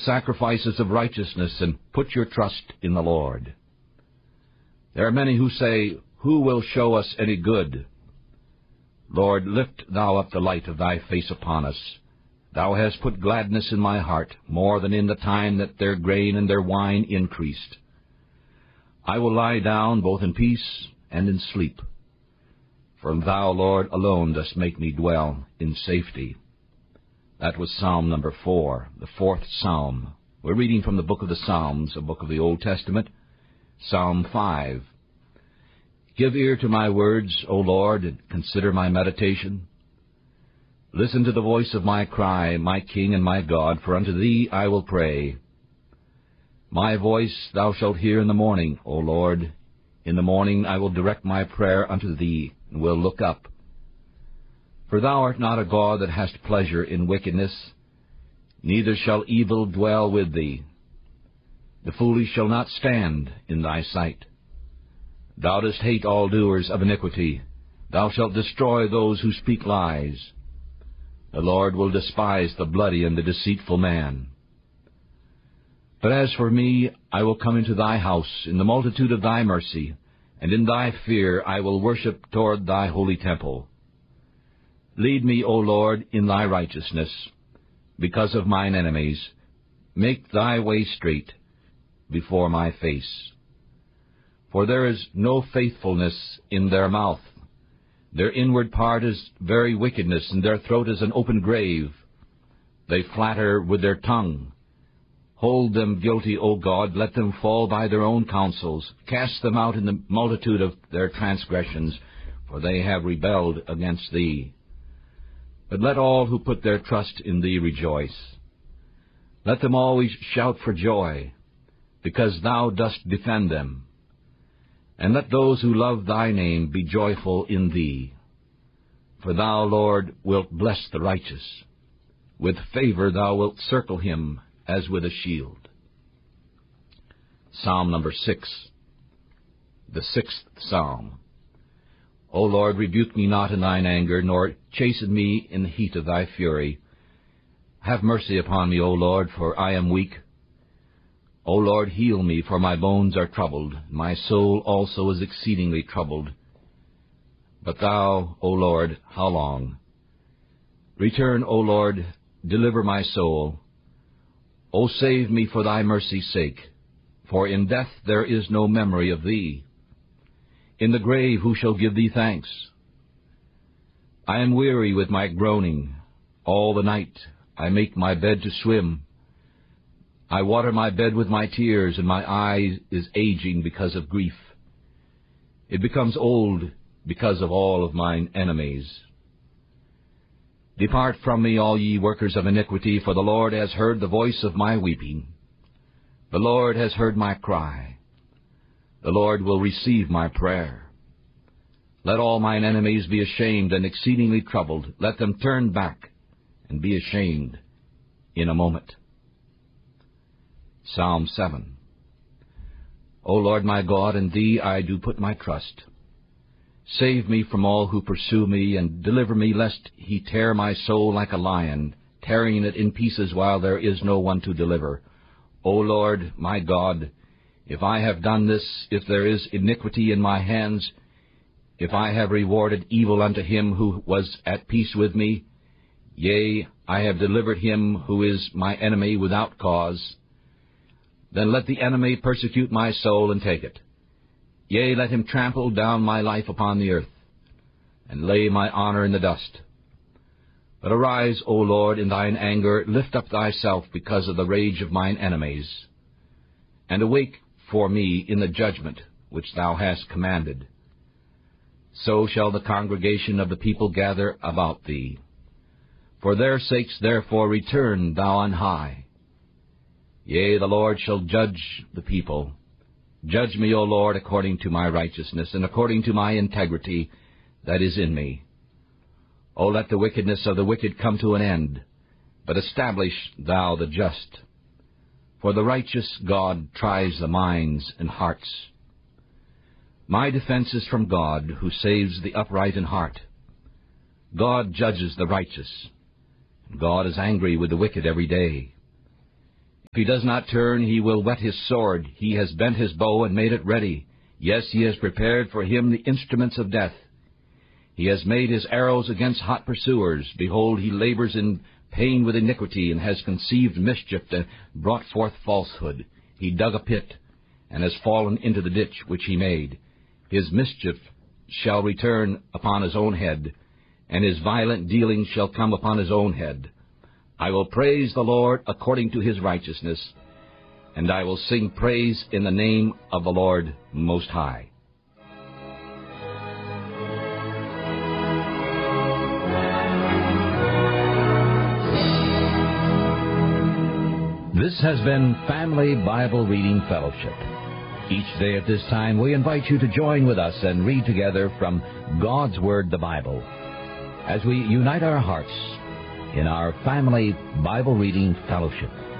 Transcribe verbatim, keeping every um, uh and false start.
sacrifices of righteousness, and put your trust in the Lord. There are many who say, Who will show us any good? Lord, lift thou up the light of thy face upon us. Thou hast put gladness in my heart, more than in the time that their grain and their wine increased. I will lie down both in peace and in sleep. For thou, Lord, alone dost make me dwell in safety. That was Psalm number four, the fourth Psalm. We're reading from the book of the Psalms, a book of the Old Testament, Psalm five. Give ear to my words, O Lord, and consider my meditation. Listen to the voice of my cry, my King and my God, for unto thee I will pray. My voice thou shalt hear in the morning, O Lord. In the morning I will direct my prayer unto thee, and will look up. For thou art not a God that hast pleasure in wickedness, neither shall evil dwell with thee. The foolish shall not stand in thy sight. Thou dost hate all doers of iniquity. Thou shalt destroy those who speak lies. The Lord will despise the bloody and the deceitful man. But as for me, I will come into thy house in the multitude of thy mercy, and in thy fear I will worship toward thy holy temple. Lead me, O Lord, in thy righteousness, because of mine enemies. Make thy way straight before my face. For there is no faithfulness in their mouth. Their inward part is very wickedness, and their throat is an open grave. They flatter with their tongue. Hold them guilty, O God, let them fall by their own counsels. Cast them out in the multitude of their transgressions, for they have rebelled against thee. But let all who put their trust in thee rejoice. Let them always shout for joy, because thou dost defend them. And let those who love thy name be joyful in thee. For thou, Lord, wilt bless the righteous. With favor thou wilt circle him as with a shield. Psalm number six, the sixth Psalm. O Lord, rebuke me not in thine anger, nor chasten me in the heat of thy fury. Have mercy upon me, O Lord, for I am weak. O Lord, heal me, for my bones are troubled. My soul also is exceedingly troubled. But thou, O Lord, how long? Return, O Lord, deliver my soul. O save me for thy mercy's sake, for in death there is no memory of thee. In the grave who shall give thee thanks? I am weary with my groaning. All the night I make my bed to swim. I water my bed with my tears, and my eye is aging because of grief. It becomes old because of all of mine enemies. Depart from me, all ye workers of iniquity, for the Lord has heard the voice of my weeping. The Lord has heard my cry. The Lord will receive my prayer. Let all mine enemies be ashamed and exceedingly troubled. Let them turn back and be ashamed in a moment. Psalm seven. O Lord my God, in thee I do put my trust. Save me from all who pursue me, and deliver me, lest he tear my soul like a lion, tearing it in pieces while there is no one to deliver. O Lord my God, if I have done this, if there is iniquity in my hands, if I have rewarded evil unto him who was at peace with me, yea, I have delivered him who is my enemy without cause, then let the enemy persecute my soul and take it. Yea, let him trample down my life upon the earth, and lay my honor in the dust. But arise, O Lord, in thine anger, lift up thyself because of the rage of mine enemies, and awake for me in the judgment which thou hast commanded. So shall the congregation of the people gather about thee. For their sakes therefore return thou on high. Yea, the Lord shall judge the people. Judge me, O Lord, according to my righteousness, and according to my integrity that is in me. O let the wickedness of the wicked come to an end, but establish thou the just. For the righteous God tries the minds and hearts. My defense is from God, who saves the upright in heart. God judges the righteous. God is angry with the wicked every day. If he does not turn, he will whet his sword. He has bent his bow and made it ready. Yes, he has prepared for him the instruments of death. He has made his arrows against hot pursuers. Behold, he labors in pain with iniquity, and has conceived mischief, and brought forth falsehood. He dug a pit, and has fallen into the ditch which he made. His mischief shall return upon his own head, and his violent dealings shall come upon his own head. I will praise the Lord according to his righteousness, and I will sing praise in the name of the Lord Most High. This has been Family Bible Reading Fellowship. Each day at this time, we invite you to join with us and read together from God's Word, the Bible, as we unite our hearts in our Family Bible Reading Fellowship.